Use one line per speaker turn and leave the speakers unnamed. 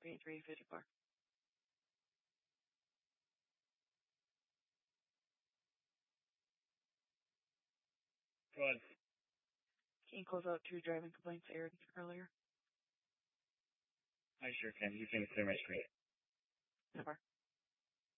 2354.
Go ahead.
Can you close out 2 driving complaints aired earlier?
I sure can. You can clear my screen.
So far.